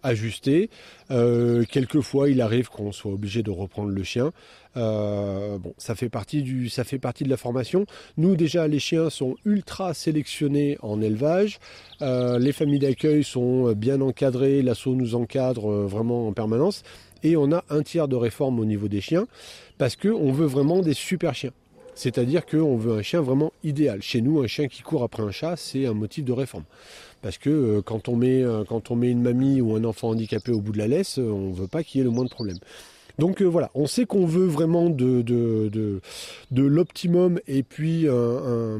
ajuster. Quelquefois, il arrive qu'on soit obligé de reprendre le chien. Ça fait partie de la formation. Nous, déjà, les chiens sont ultra sélectionnés en élevage. Les familles d'accueil sont bien encadrées. L'asso nous encadre vraiment en permanence. Et on a un tiers de réforme au niveau des chiens parce qu'on veut vraiment des super chiens. C'est-à-dire qu'on veut un chien vraiment idéal. Chez nous, un chien qui court après un chat, c'est un motif de réforme. Parce que quand on met une mamie ou un enfant handicapé au bout de la laisse, on ne veut pas qu'il y ait le moins de problèmes. Donc voilà, on sait qu'on veut vraiment de l'optimum et puis un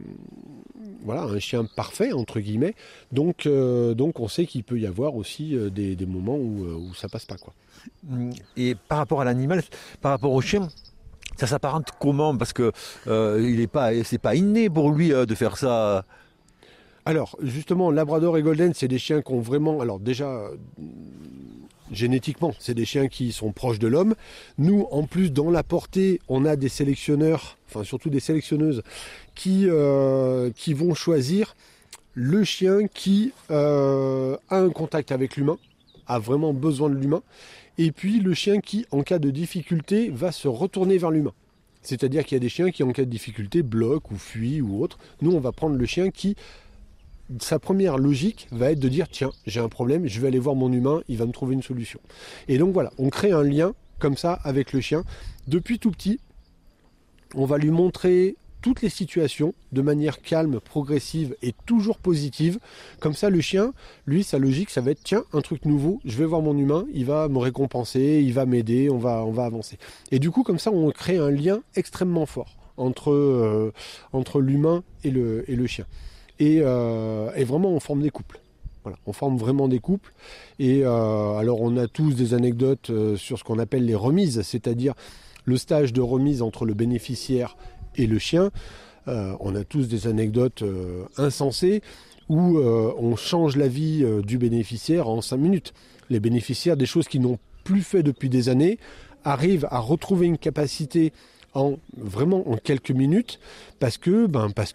chien parfait, entre guillemets. Donc on sait qu'il peut y avoir aussi des moments où ça passe pas, quoi. Et par rapport à l'animal, par rapport au chien, ça s'apparente comment? Parce que c'est pas inné pour lui de faire ça. Alors, justement, Labrador et Golden, c'est des chiens qui ont vraiment... Alors déjà, génétiquement, c'est des chiens qui sont proches de l'homme. Nous, en plus, dans la portée, on a des sélectionneurs, enfin surtout des sélectionneuses, qui vont choisir le chien qui a un contact avec l'humain, a vraiment besoin de l'humain, et puis le chien qui, en cas de difficulté, va se retourner vers l'humain. C'est-à-dire qu'il y a des chiens qui, en cas de difficulté, bloquent ou fuient ou autre. Nous, on va prendre le chien qui... Sa première logique va être de dire tiens, j'ai un problème, je vais aller voir mon humain, il va me trouver une solution. Et donc voilà, on crée un lien comme ça avec le chien. Depuis tout petit, on va lui montrer toutes les situations de manière calme, progressive et toujours positive. Comme ça, le chien, lui, sa logique, ça va être tiens, un truc nouveau, je vais voir mon humain, il va me récompenser, il va m'aider, on va avancer. Et du coup, comme ça, on crée un lien extrêmement fort entre l'humain et le chien. Et vraiment, on forme des couples. Voilà, on forme vraiment des couples. Et alors, on a tous des anecdotes sur ce qu'on appelle les remises, c'est-à-dire le stage de remise entre le bénéficiaire et le chien. On a tous des anecdotes insensées où on change la vie du bénéficiaire en 5 minutes. Les bénéficiaires, des choses qu'ils n'ont plus fait depuis des années, arrivent à retrouver une capacité vraiment en quelques minutes parce que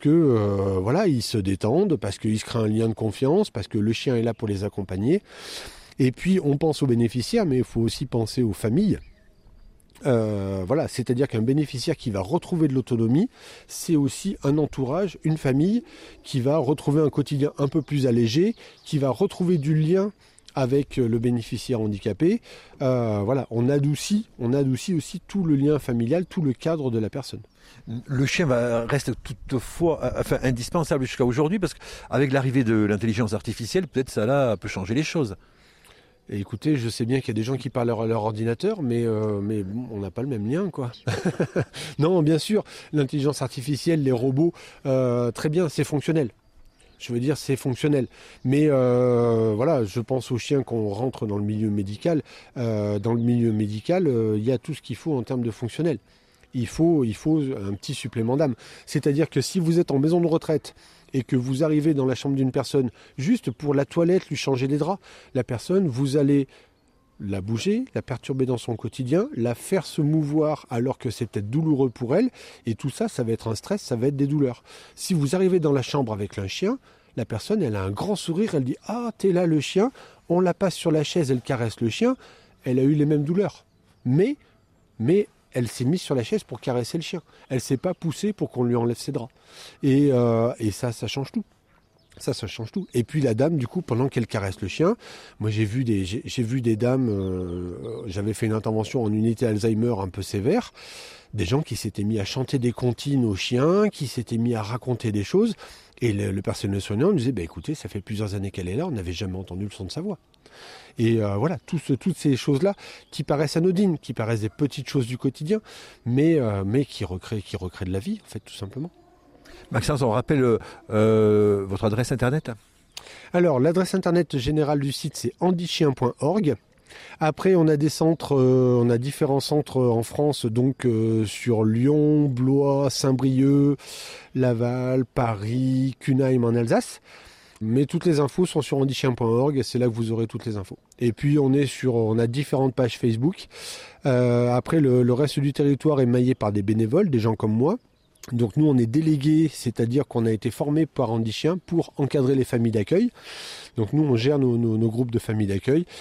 ils se détendent, parce qu'ils se créent un lien de confiance, parce que le chien est là pour les accompagner. Et puis on pense aux bénéficiaires, mais il faut aussi penser aux familles. C'est-à-dire qu'un bénéficiaire qui va retrouver de l'autonomie, c'est aussi un entourage, une famille qui va retrouver un quotidien un peu plus allégé, qui va retrouver du lien avec le bénéficiaire handicapé. On adoucit aussi tout le lien familial, tout le cadre de la personne. Le chien reste toutefois indispensable jusqu'à aujourd'hui, parce qu'avec l'arrivée de l'intelligence artificielle, peut-être ça là peut changer les choses. Et écoutez, je sais bien qu'il y a des gens qui parlent à leur ordinateur, mais on n'a pas le même lien, quoi. Non, bien sûr, l'intelligence artificielle, les robots, très bien, c'est fonctionnel. Je veux dire, c'est fonctionnel. Mais je pense aux chiens qu'on rentre dans le milieu médical. Dans le milieu médical, il y a tout ce qu'il faut en termes de fonctionnel. Il faut un petit supplément d'âme. C'est-à-dire que si vous êtes en maison de retraite et que vous arrivez dans la chambre d'une personne juste pour la toilette, lui changer les draps, la personne, vous allez la bouger, la perturber dans son quotidien, la faire se mouvoir alors que c'est peut-être douloureux pour elle, et tout ça, ça va être un stress, ça va être des douleurs. Si vous arrivez dans la chambre avec un chien, la personne, elle a un grand sourire, elle dit « Ah, t'es là le chien », on la passe sur la chaise, elle caresse le chien, elle a eu les mêmes douleurs. Mais elle s'est mise sur la chaise pour caresser le chien. Elle ne s'est pas poussée pour qu'on lui enlève ses draps. Et ça change tout. Ça change tout. Et puis la dame, du coup, pendant qu'elle caresse le chien, moi j'ai vu des dames, j'avais fait une intervention en unité Alzheimer un peu sévère, des gens qui s'étaient mis à chanter des comptines aux chiens, qui s'étaient mis à raconter des choses, et le personnel soignant nous disait, écoutez, ça fait plusieurs années qu'elle est là, on n'avait jamais entendu le son de sa voix. Et toutes ces choses-là qui paraissent anodines, qui paraissent des petites choses du quotidien, mais qui recréent de la vie, en fait, tout simplement. Maxence, on rappelle votre adresse internet ? Alors, l'adresse internet générale du site, c'est handichien.org. Après, on a des centres, on a différents centres en France, donc sur Lyon, Blois, Saint-Brieuc, Laval, Paris, Cunheim en Alsace. Mais toutes les infos sont sur handichien.org et c'est là que vous aurez toutes les infos. Et puis on a différentes pages Facebook. Après, le reste du territoire est maillé par des bénévoles, des gens comme moi. Donc nous on est délégués, c'est-à-dire qu'on a été formés par Handichien pour encadrer les familles d'accueil. Donc nous on gère nos groupes de familles d'accueil